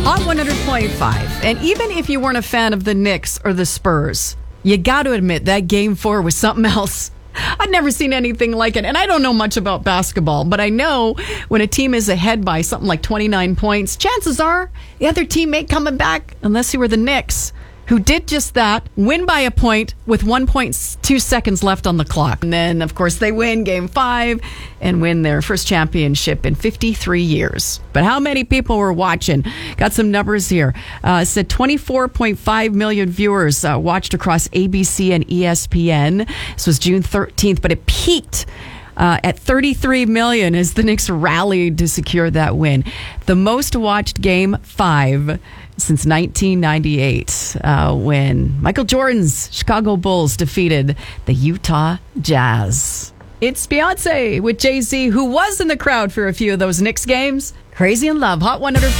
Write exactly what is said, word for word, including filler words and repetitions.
Hot one hundred point five. And even if you weren't a fan of the Knicks or the Spurs, you got to admit that game four was something else. I'd never seen anything like it. And I don't know much about basketball, but I know when a team is ahead by something like twenty-nine points, chances are the other team ain't coming back unless you were the Knicks, who did just that, win by a point with one point two seconds left on the clock. And then, of course, they win game five and win their first championship in fifty-three years. But how many people were watching? Got some numbers here. Uh, it said twenty-four point five million viewers uh, watched across A B C and E S P N. This was June thirteenth, but it peaked Uh, at thirty-three million as the Knicks rallied to secure that win. The most watched game five since nineteen ninety-eight, uh, when Michael Jordan's Chicago Bulls defeated the Utah Jazz. It's Beyonce with Jay-Z, who was in the crowd for a few of those Knicks games. Crazy in Love, Hot one hundred.